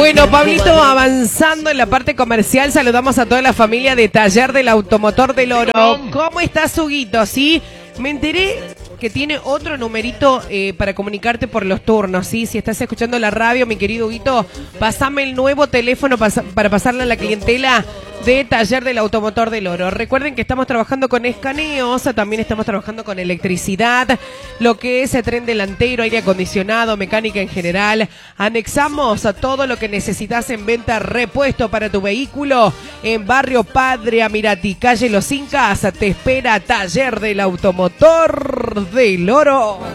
Bueno, Pablito, avanzando en la parte comercial, saludamos a toda la familia de Taller del Automotor del Oro. ¿Cómo estás, Huguito? Sí, me enteré que tiene otro numerito para comunicarte por los turnos, ¿sí? Si estás escuchando la radio, mi querido Huguito, pasame el nuevo teléfono para pasarle a la clientela de Taller del Automotor del Oro. Recuerden que estamos trabajando con escaneos, también estamos trabajando con electricidad, lo que es tren delantero, aire acondicionado, mecánica en general. Anexamos a todo lo que necesitas en venta repuesto para tu vehículo en Barrio Padre Amirati, calle Los Incas. Te espera Taller del Automotor del Oro.